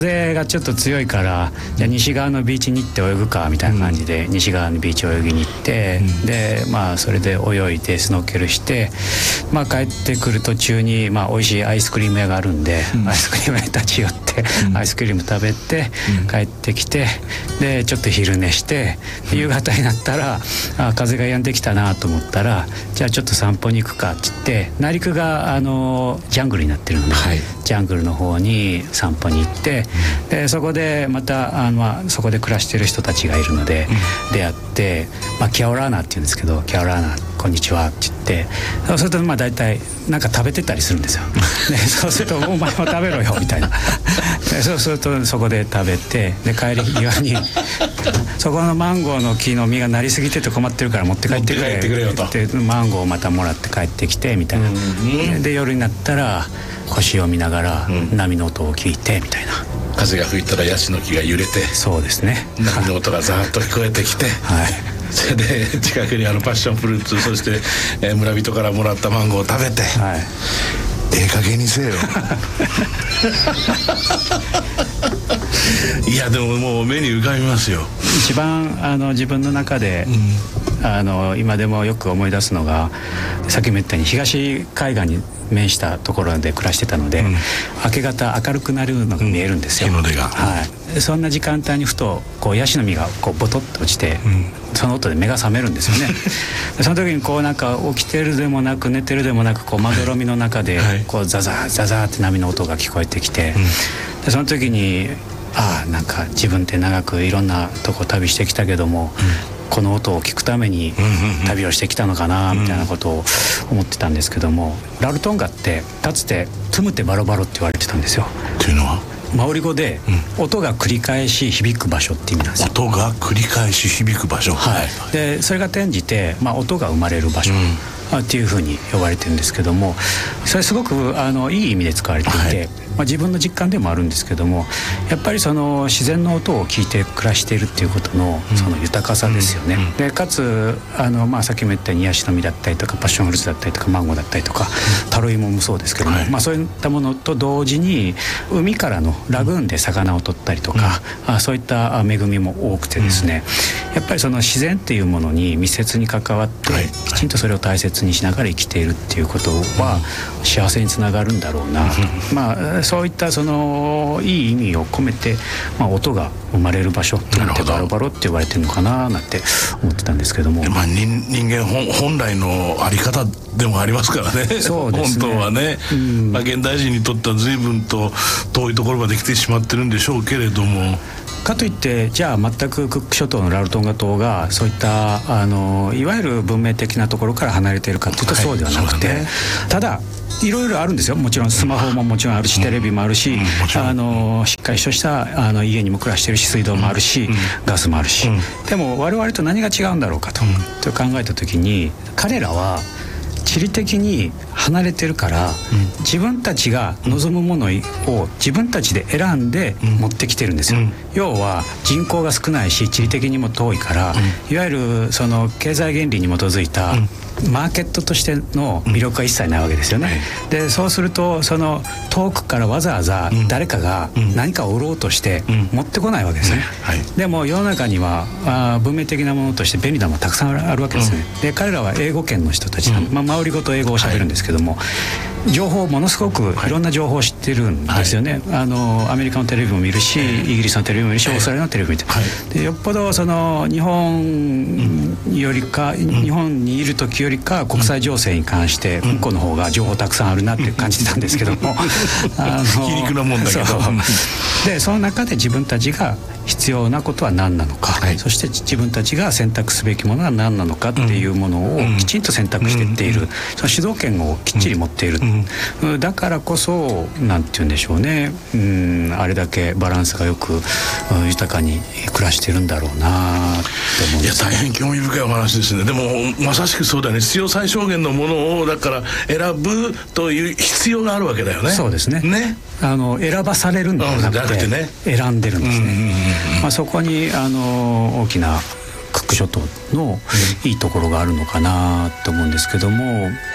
風がちょっと強いから、じゃあ西側のビーチに行って泳ぐかみたいな感じで、西側のビーチ泳ぎに行って、でそれで泳いでスノーケルして、帰ってくる途中に美味しいアイスクリーム屋があるんで、アイスクリーム屋に立ち寄って、アイスクリーム食べて、帰ってきて、でちょっと昼寝して、夕方になったら風が止んできたなと思ったら、じゃあちょっと散歩に行くかって言って、内陸がジャングルになってるので、ジャングルの方に散歩に行って、でそこでまたそこで暮らしてる人たちがいるので出会って、キャオラーナって言うんですけど、キャオラーナこんにちはって言って、そうすると大体なんか食べてたりするんですよ。でそうするとお前も食べろよみたいな。でそうするとそこで食べて、で帰り際にそこのマンゴーの木の実がなりすぎてて困ってるから持って帰ってくれよと。でマンゴーをまたもらって帰ってきてみたいな。で夜になったら星を見ながら波の音を聞いてみたいな。 風が吹いたらヤシの木が揺れて、 そうですね、 波の音がザーッと聞こえてきて、それで近くにパッションフルーツ、そして、村人からもらったマンゴーを食べて、ええ加減にせよ。いやでももう目に浮かびますよ。 一番自分の中で、今でもよく思い出すのが、さっきも言ったように東海岸に面したところで暮らしてたので、明け方明るくなるのが見えるんですよ、 日の出が。 そんな時間帯にふとヤシの実がボトッと落ちて、その音で目が覚めるんですよね。その時になんか起きてるでもなく寝てるでもなく、まどろみの中でザザーザザーって波の音が聞こえてきて、でその時になんか自分って長くいろんなとこ旅してきたけども、この音を聞くために旅をしてきたのかなみたいなことを思ってたんですけども、ラルトンガってかつてトゥムテバロバロって言われてたんですよ。 というのはマオリ語で、音が繰り返し響く場所って意味なんですよ。 音が繰り返し響く場所、 でそれが転じて、音が生まれる場所、っていうふうに呼ばれてるんですけども、それすごくいい意味で使われていて、自分の実感でもあるんですけども、やっぱりその自然の音を聞いて暮らしているっていうことのその豊かさですよね。でかつさっきも言ったようにヤシの実だったりとかパッションフルーツだったりとかマンゴーだったりとかタロイモもそうですけども、そういったものと同時に海からのラグーンで魚を取ったりとか、そういった恵みも多くてですね、やっぱりその自然っていうものに密接に関わって、きちんとそれを大切にしながら生きているっていうことは幸せにつながるんだろうな。そういったそのいい意味を込めて、音が生まれる場所なんてバロバロって言われてるのかななんて思ってたんですけども、 人間本来のあり方でもありますからね。 そうですね、 本当はね、現代人にとっては随分と遠いところまで来てしまってるんでしょうけれども、 かといってじゃあ全くクック諸島のラルトンガ島がそういったいわゆる文明的なところから離れているかというとそうではなくて、ただいろいろあるんですよ。もちろんスマホももちろんあるし、テレビもあるし、しっかりとした家にも暮らしているし、水道もあるし、ガスもあるし、でも我々と何が違うんだろうかと考えた時に、彼らは地理的に離れてるから、自分たちが望むものを自分たちで選んで持ってきてるんですよ。要は人口が少ないし地理的にも遠いから、いわゆるその経済原理に基づいたマーケットとしての魅力は一切ないわけですよね。でそうするとその遠くからわざわざ誰かが何かを売ろうとして持ってこないわけですね。でも世の中には文明的なものとして便利なものたくさんあるわけですね。で彼らは英語圏の人たち、マオリ語と英語を喋るんですけども、情報ものすごくいろんな情報を知ってるんですよね。アメリカのテレビも見るし、イギリスのテレビも見るし、オーストラリアのテレビも見て、でよっぽどその日本よりか、日本にいる時よりか国際情勢に関して向こうの方が情報たくさんあるなって感じたんですけども、 皮肉なもんだけど、 でその中で自分たちが必要なことは何なのか、そして自分たちが選択すべきものは何なのかっていうものをきちんと選択していっている、その主導権をきっちり持っている、だからこそなんて言うんでしょうね、あれだけバランスがよく豊かに暮らしてるんだろうなと思うんです。 いや大変興味深いお話ですね。でもまさしくそうだよね。必要最小限のものをだから選ぶという必要があるわけだよね。 そうですね。選ばされるんじゃなくて、選んでるんですね。そこに大きなクック諸島のいいところがあるのかなと思うんですけども、